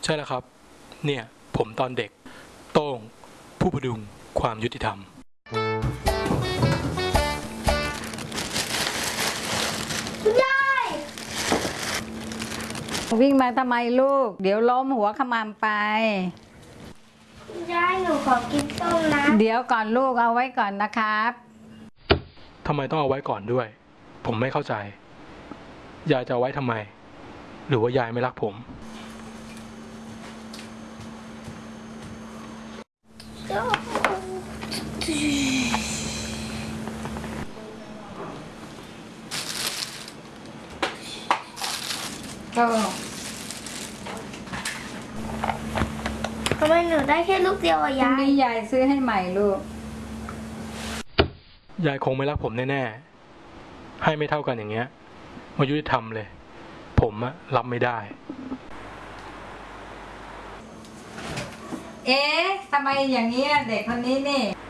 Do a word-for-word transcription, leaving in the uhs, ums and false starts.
ช่แล้วครับเนี่ยผมตอนเด็กโต้งผู้พดุงความยุติธรรมวิ่งมาทำไมลูกเดี๋ยวล้มหัวขมำไปยายหนูขอกินส้มนะเดี๋ยวก่อนลูกเอาไว้ก่อนนะครับทำไมต้องเอาไว้ก่อนด้วยผมไม่เข้าใจยายจะเอาไว้ทำไมหรือว่ายายไม่รักผมก็ทำไมหนูได้แค่ลูกเดียวอะพรุ่งยายนี้ยายซื้อให้ใหม่ลูกยายคงไม่รักผมแน่ๆให้ไม่เท่ากันอย่างเงี้ยมายุติธรรมเลยผมอะรับไม่ได้เอ๊ะทำไมอย่างนี้เด็กคนนี้นี่